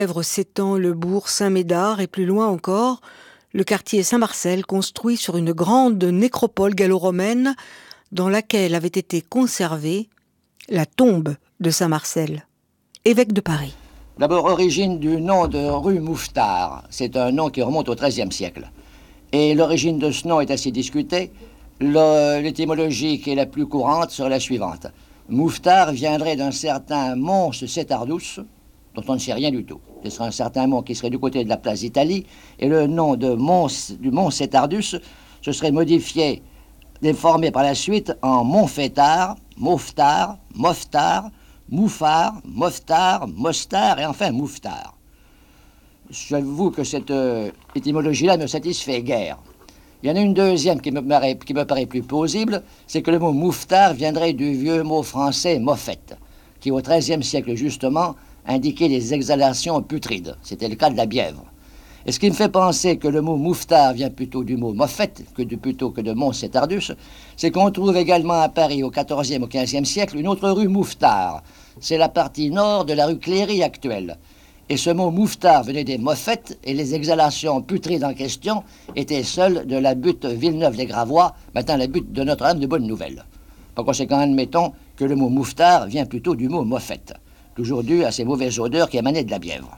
Lèvres s'étend le bourg Saint-Médard et plus loin encore, le quartier Saint-Marcel construit sur une grande nécropole gallo-romaine dans laquelle avait été conservée la tombe de Saint-Marcel, évêque de Paris. D'abord, origine du nom de rue Mouffetard. C'est un nom qui remonte au XIIIe siècle. Et l'origine de ce nom est assez discutée. L'étymologie qui est la plus courante serait la suivante. Mouffetard viendrait d'un certain Mons Setardus, dont on ne sait rien du tout. Ce serait un certain mont qui serait du côté de la place d'Italie, et le nom du mont Setardus se serait modifié, déformé par la suite en Montfétard, Mouffetard, Moftard, Mouffard, Moftar, Mostar et enfin Mouffetard. J'avoue que cette étymologie-là ne me satisfait guère. Il y en a une deuxième qui me paraît plus plausible, c'est que le mot Mouffetard viendrait du vieux mot français moffette, qui au XIIIe siècle justement indiquait les exhalations putrides. C'était le cas de la bièvre. Et ce qui me fait penser que le mot Mouffetard vient plutôt du mot moffette plutôt que de Mons Setardus, c'est qu'on trouve également à Paris au XIVe, au XVe siècle une autre rue Mouffetard. C'est la partie nord de la rue Cléry actuelle. Et ce mot Mouffetard venait des moffettes et les exhalations putrides en question étaient celles de la butte Villeneuve-les-Gravois, maintenant la butte de Notre-Dame de Bonne-Nouvelle. Par conséquent, admettons que le mot Mouffetard vient plutôt du mot moffette, toujours dû à ces mauvaises odeurs qui émanaient de la bièvre.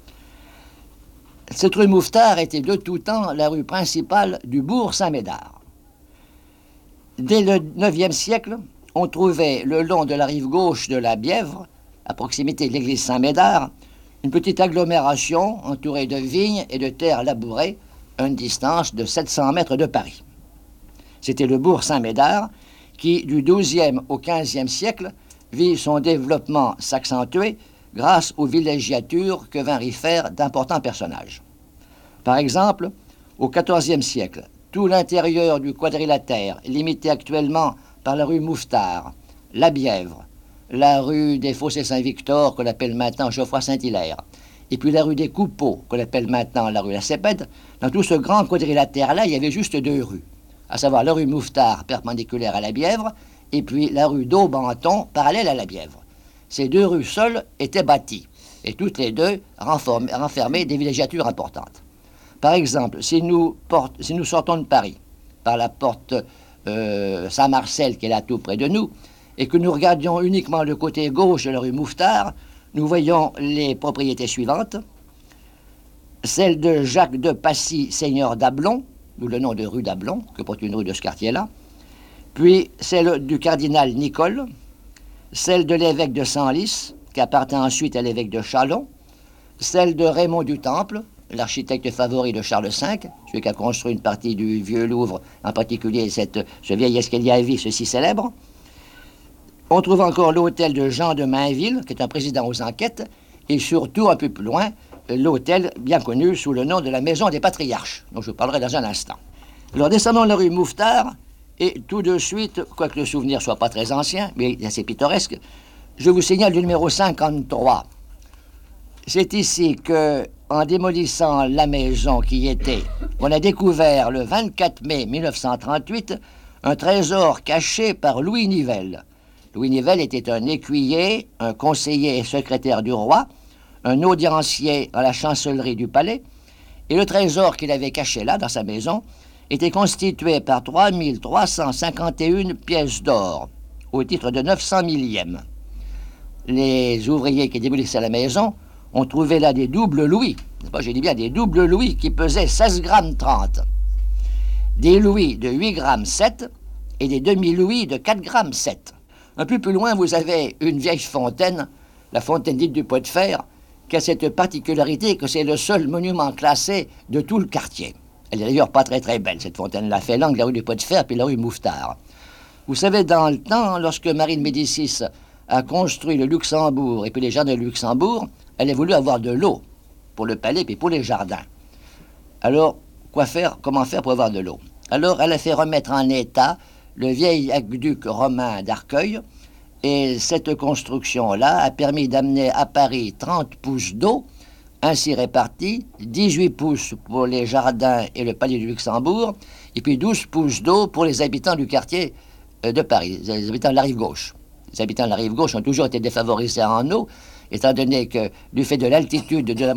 Cette rue Mouffetard était de tout temps la rue principale du bourg Saint-Médard. Dès le IXe siècle, on trouvait le long de la rive gauche de la Bièvre, à proximité de l'église Saint-Médard, une petite agglomération entourée de vignes et de terres labourées, à une distance de 700 mètres de Paris. C'était le bourg Saint-Médard qui, du XIIe au XVe siècle, vit son développement s'accentuer grâce aux villégiatures que vinrent y faire d'importants personnages. Par exemple, au XIVe siècle, tout l'intérieur du quadrilatère, limité actuellement par la rue Mouffetard, la Bièvre, la rue des Fossés Saint-Victor, qu'on appelle maintenant Geoffroy-Saint-Hilaire, et puis la rue des Coupeaux, qu'on appelle maintenant la rue La Cépède, dans tout ce grand quadrilatère-là, il y avait juste deux rues, à savoir la rue Mouffetard, perpendiculaire à la Bièvre, et puis la rue d'Aubenton, parallèle à la Bièvre. Ces deux rues seules étaient bâties, et toutes les deux renfermaient des villégiatures importantes. Par exemple, si nous sortons de Paris, par la porte Saint-Marcel, qui est là tout près de nous, et que nous regardions uniquement le côté gauche de la rue Mouffetard, nous voyons les propriétés suivantes. Celle de Jacques de Passy, seigneur d'Ablon, d'où le nom de rue d'Ablon, que porte une rue de ce quartier-là, puis celle du cardinal Nicole, celle de l'évêque de Senlis, qui appartint ensuite à l'évêque de Châlons, celle de Raymond du Temple, l'architecte favori de Charles V, celui qui a construit une partie du vieux Louvre, en particulier ce vieil escalier à vis, si célèbre. On trouve encore l'hôtel de Jean de Mainville, qui est un président aux enquêtes, et surtout, un peu plus loin, l'hôtel bien connu sous le nom de la Maison des Patriarches, dont je vous parlerai dans un instant. Alors, descendons la rue Mouffetard, et tout de suite, quoique le souvenir soit pas très ancien, mais assez pittoresque, je vous signale le numéro 53. C'est ici que, en démolissant la maison qui y était, on a découvert le 24 mai 1938 un trésor caché par Louis Nivelle. Louis Nivelle était un écuyer, un conseiller et secrétaire du roi, un audiencier à la chancellerie du palais, et le trésor qu'il avait caché là, dans sa maison, était constitué par 3351 pièces d'or, au titre de 900 millièmes. Les ouvriers qui démolissaient la maison ont trouvé là des doubles louis, j'ai dit bien des doubles louis qui pesaient 16 grammes 30, des louis de 8 grammes 7 et des demi-louis de 4 grammes 7. Un peu plus loin, vous avez une vieille fontaine, la fontaine dite du Pot de Fer, qui a cette particularité que c'est le seul monument classé de tout le quartier. Elle est d'ailleurs pas très très belle, cette fontaine-là, fait l'angle de la rue du Pot de Fer puis la rue Mouffetard. Vous savez, dans le temps, lorsque Marie de Médicis a construit le Luxembourg et puis les jardins de Luxembourg, elle a voulu avoir de l'eau pour le palais puis pour les jardins. Alors, comment faire pour avoir de l'eau? Alors, elle a fait remettre en état le vieil aqueduc romain d'Arcueil, et cette construction-là a permis d'amener à Paris 30 pouces d'eau, ainsi répartis, 18 pouces pour les jardins et le palais du Luxembourg, et puis 12 pouces d'eau pour les habitants du quartier de Paris, les habitants de la rive gauche. Les habitants de la rive gauche ont toujours été défavorisés en eau, étant donné que, du fait de l'altitude de la